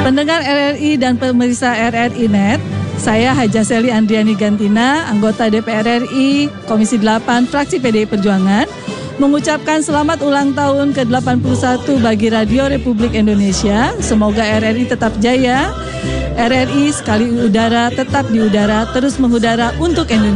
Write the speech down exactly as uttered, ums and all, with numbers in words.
Pendengar R R I dan pemirsa R R I Net, saya Haja Seli Andriani Gantina, anggota D P R R I, Komisi delapan, fraksi P D I Perjuangan, mengucapkan selamat ulang tahun ke delapan puluh satu bagi Radio Republik Indonesia. Semoga R R I tetap jaya, R R I sekali udara tetap di udara, terus mengudara untuk Indonesia.